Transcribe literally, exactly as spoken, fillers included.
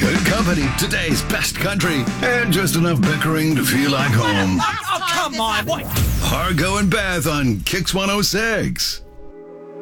Good company, today's best country, and just enough bickering to feel like home. Oh, come on. What? Hargo and Beth on Kix one oh six.